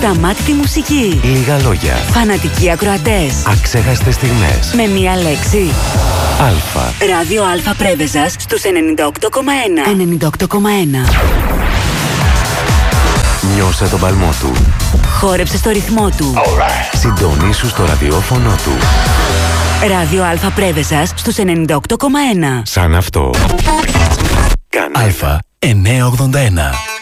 Ασταμάτητη μουσική. Λίγα λόγια. Φανατικοί ακροατές. Αξέχαστες στιγμές. Με μία λέξη. Αλφα. Ράδιο Αλφα Πρέβεζας στους 98,1. 98,1. Νιώσε τον παλμό του. Χόρεψε στο ρυθμό του. Συντονίσου στο ραδιόφωνο του. Ράδιο Αλφα Πρέβεζας στους 98,1. Σαν αυτό. Κάνε. Αλφα 981.